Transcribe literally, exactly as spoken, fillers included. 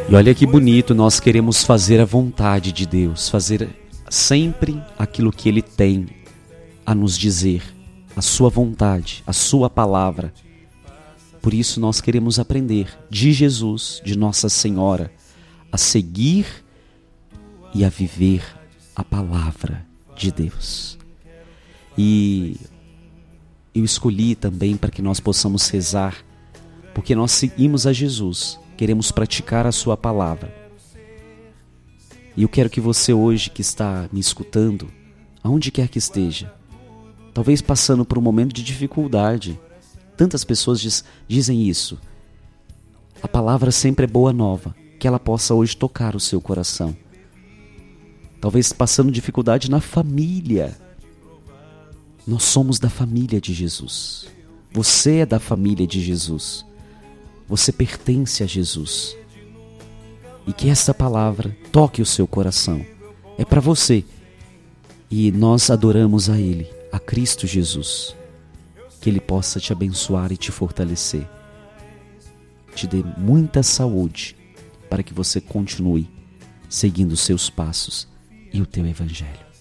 E olha que bonito, nós queremos fazer a vontade de Deus, fazer sempre aquilo que Ele tem a nos dizer, a sua vontade, a sua palavra. Por isso nós queremos aprender de Jesus, de Nossa Senhora, a seguir e a viver a palavra de Deus. E eu escolhi também para que nós possamos rezar, porque nós seguimos a Jesus, queremos praticar a sua palavra. E eu quero que você hoje que está me escutando, aonde quer que esteja, talvez passando por um momento de dificuldade, tantas pessoas diz, dizem isso, a palavra sempre é boa nova, que ela possa hoje tocar o seu coração. Talvez passando dificuldade na família. Nós somos da família de Jesus. Você é da família de Jesus. Você pertence a Jesus. E que essa palavra toque o seu coração. É para você. E nós adoramos a Ele, a Cristo Jesus. Que Ele possa te abençoar e te fortalecer. Te dê muita saúde para que você continue seguindo os seus passos e o teu evangelho.